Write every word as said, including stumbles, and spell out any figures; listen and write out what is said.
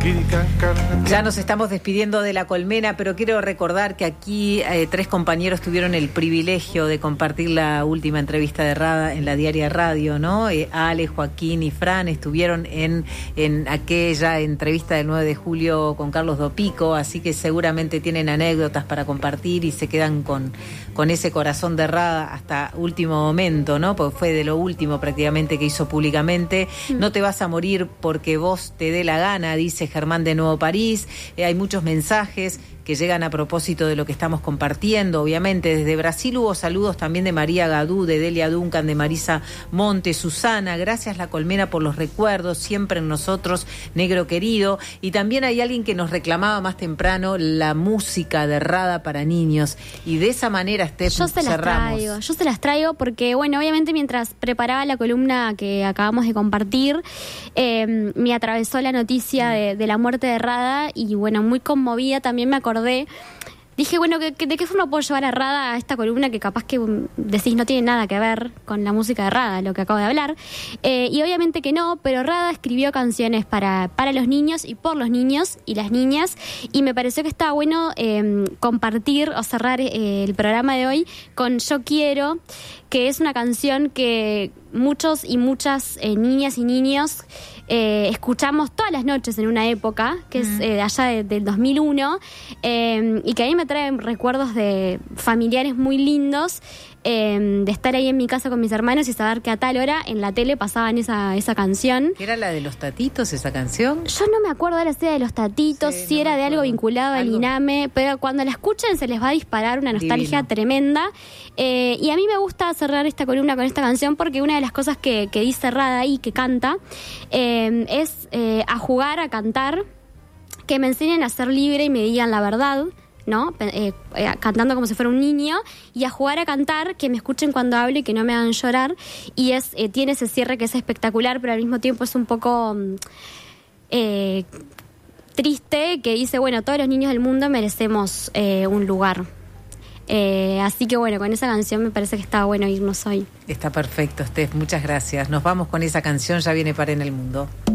Ya nos estamos despidiendo de La Colmena, pero quiero recordar que aquí eh, tres compañeros tuvieron el privilegio de compartir la última entrevista de Rada en la Diaria Radio, ¿no? Eh, Ale, Joaquín y Fran estuvieron en, en aquella entrevista del nueve de julio con Carlos Dopico, así que seguramente tienen anécdotas para compartir y se quedan con, con ese corazón de Rada hasta último momento, ¿no? Porque fue de lo último prácticamente que hizo públicamente. Mm. No te vas a morir porque vos te dé la gana, dice Germán de Nuevo París. Eh, hay muchos mensajes que llegan a propósito de lo que estamos compartiendo, obviamente. Desde Brasil hubo saludos también de María Gadú, de Delia Duncan, de Marisa Montes, Susana, gracias La Colmena por los recuerdos, siempre en nosotros, negro querido. Y también hay alguien que nos reclamaba más temprano la música de Rada para niños, y de esa manera, Steph, yo se las cerramos. traigo, yo se las traigo porque, bueno, obviamente mientras preparaba la columna que acabamos de compartir, eh, me atravesó la noticia de, de la muerte de Rada y, bueno, muy conmovida también me acordé. Dije, bueno, ¿de qué forma puedo llevar a Rada a esta columna que capaz que decís no tiene nada que ver con la música de Rada, lo que acabo de hablar? Eh, y obviamente que no, pero Rada escribió canciones para, para los niños y por los niños y las niñas, y me pareció que estaba bueno eh, compartir o cerrar eh, el programa de hoy con Yo Quiero, que es una canción que muchos y muchas eh, niñas y niños Eh, escuchamos todas las noches en una época, que es eh, de allá de, del dos mil uno, eh, y que a mí me trae recuerdos de familiares muy lindos, eh, de estar ahí en mi casa con mis hermanos y saber que a tal hora en la tele pasaban esa, esa canción. ¿Era la de los Tatitos esa canción? Yo no me acuerdo ahora si era de los Tatitos, sí, si no era de algo vinculado ¿Algo? al INAME, pero cuando la escuchen se les va a disparar una nostalgia Divino. tremenda. Eh, y a mí me gusta cerrar esta columna con esta canción porque una de las cosas que, que dice Rada ahí, que canta, eh, es eh, a jugar, a cantar, que me enseñen a ser libre y me digan la verdad, ¿no? Eh, eh, cantando como si fuera un niño, y a jugar a cantar, que me escuchen cuando hablo y que no me hagan llorar. Y es eh, tiene ese cierre que es espectacular, pero al mismo tiempo es un poco eh, triste, que dice, bueno, todos los niños del mundo merecemos eh, un lugar. Eh, así que bueno, con esa canción me parece que está bueno irnos hoy. Está perfecto, Steph, muchas gracias. Nos vamos con esa canción, ya viene para En el Mundo.